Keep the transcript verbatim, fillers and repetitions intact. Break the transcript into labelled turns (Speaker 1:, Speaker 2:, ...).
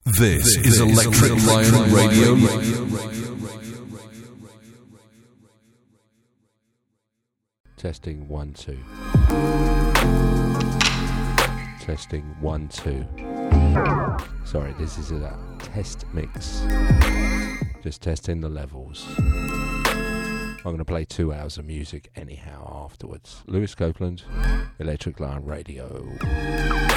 Speaker 1: This, this is Electric, is Electric Lion, Lion Radio. Radio.
Speaker 2: Testing one, two. Testing one, two. Sorry, this is a test mix. Just testing the levels. I'm going to play two hours of music anyhow afterwards. Lewis Copeland, Electric Lion Radio.